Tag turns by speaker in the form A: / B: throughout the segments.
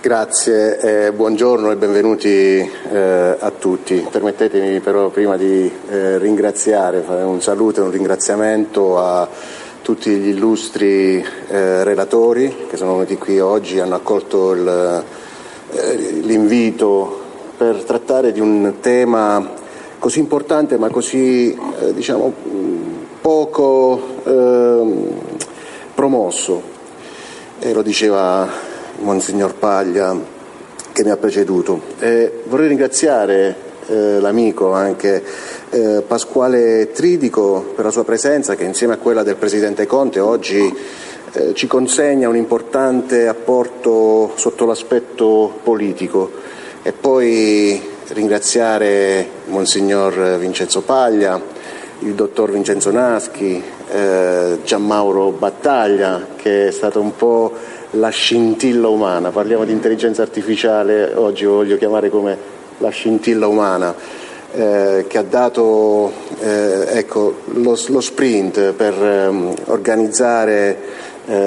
A: Grazie, buongiorno e benvenuti a tutti. Permettetemi però prima di ringraziare, fare un saluto e un ringraziamento a tutti gli illustri relatori che sono venuti qui oggi, hanno accolto l'invito per trattare di un tema così importante ma così poco promosso, e lo diceva Monsignor Paglia che mi ha preceduto. Vorrei ringraziare l'amico anche Pasquale Tridico per la sua presenza, che insieme a quella del Presidente Conte oggi ci consegna un importante apporto sotto l'aspetto politico, e poi ringraziare Monsignor Vincenzo Paglia, il Dottor Vincenzo Naschi, Gianmauro Battaglia, che è stato un po' la scintilla umana. Parliamo di intelligenza artificiale, oggi lo voglio chiamare come la scintilla umana, che ha dato lo sprint per organizzare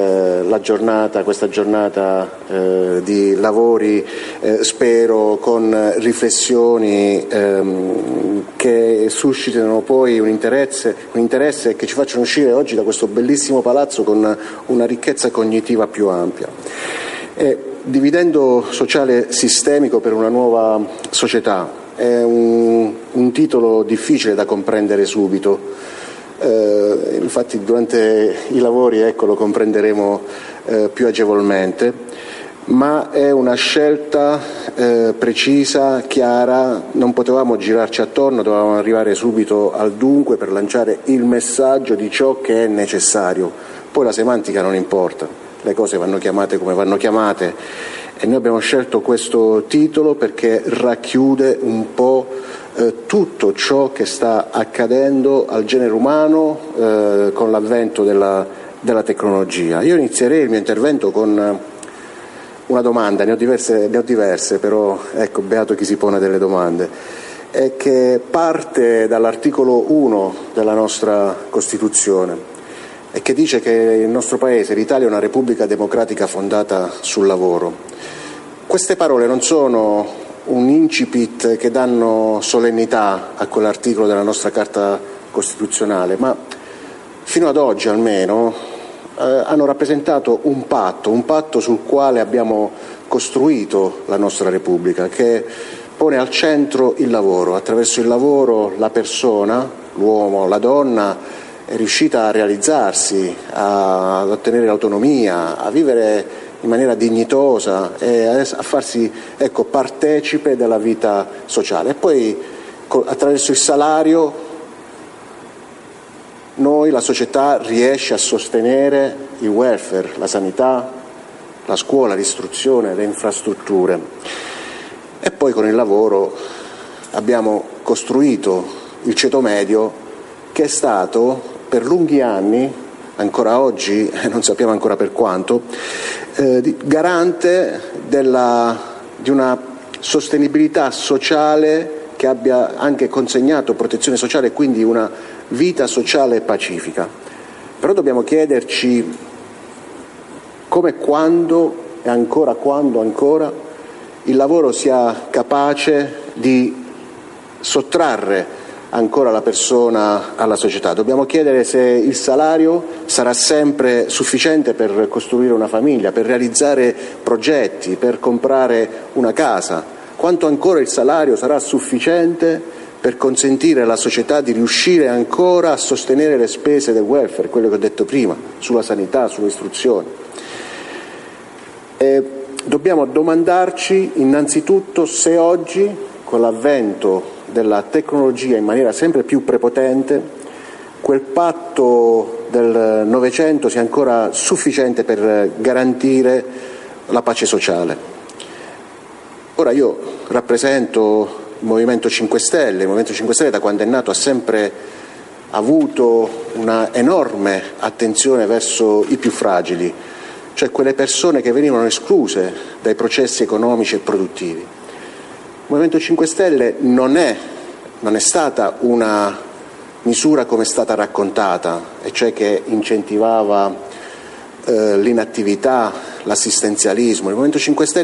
A: questa giornata di lavori, spero con riflessioni che suscitino poi un interesse e che ci facciano uscire oggi da questo bellissimo palazzo con una ricchezza cognitiva più ampia. Dividendo sociale sistemico per una nuova società è un titolo difficile da comprendere subito. Infatti durante i lavori lo comprenderemo più agevolmente, ma è una scelta precisa, chiara, non potevamo girarci attorno, dovevamo arrivare subito al dunque per lanciare il messaggio di ciò che è necessario. Poi la semantica non importa, le cose vanno chiamate come vanno chiamate, e noi abbiamo scelto questo titolo perché racchiude un po' tutto ciò che sta accadendo al genere umano con l'avvento della tecnologia. Io inizierei il mio intervento con una domanda, ne ho diverse, però beato chi si pone delle domande, e che parte dall'articolo 1 della nostra Costituzione, e che dice che il nostro Paese, l'Italia, è una Repubblica democratica fondata sul lavoro. Queste parole non sono un incipit che danno solennità a quell'articolo della nostra Carta Costituzionale, ma fino ad oggi almeno hanno rappresentato un patto sul quale abbiamo costruito la nostra Repubblica, che pone al centro il lavoro. Attraverso il lavoro la persona, l'uomo, la donna, è riuscita a realizzarsi, ad ottenere l'autonomia, a vivere in maniera dignitosa e a farsi partecipe della vita sociale. E poi attraverso il salario la società riesce a sostenere il welfare, la sanità, la scuola, l'istruzione, le infrastrutture. E poi con il lavoro abbiamo costruito il ceto medio, che è stato per lunghi anni, ancora oggi non sappiamo ancora per quanto, garante di una sostenibilità sociale che abbia anche consegnato protezione sociale e quindi una vita sociale pacifica. Però dobbiamo chiederci come, quando e ancora quando il lavoro sia capace di sottrarre ancora la persona alla società. Dobbiamo chiedere se il salario sarà sempre sufficiente per costruire una famiglia, per realizzare progetti, per comprare una casa. Quanto ancora il salario sarà sufficiente per consentire alla società di riuscire ancora a sostenere le spese del welfare, quello che ho detto prima, sulla sanità, sull'istruzione. Dobbiamo domandarci innanzitutto se oggi, con l'avvento della tecnologia in maniera sempre più prepotente, quel patto del Novecento sia ancora sufficiente per garantire la pace sociale. Ora io rappresento il Movimento 5 Stelle. Il Movimento 5 Stelle da quando è nato ha sempre avuto una enorme attenzione verso i più fragili, cioè quelle persone che venivano escluse dai processi economici e produttivi. Il Movimento 5 Stelle non è stata una misura come è stata raccontata, e cioè che incentivava l'inattività, l'assistenzialismo. Il Movimento 5 Stelle